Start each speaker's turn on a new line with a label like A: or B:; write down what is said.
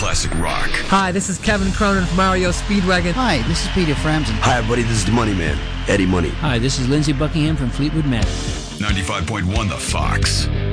A: classic rock.
B: Hi, this is Kevin Cronin from Mario Speedwagon.
C: Hi, this is Peter Frampton.
D: Hi, everybody. This is the Money Man, Eddie Money.
E: Hi, this is Lindsey Buckingham from Fleetwood Mac.
A: 95.1 The Fox.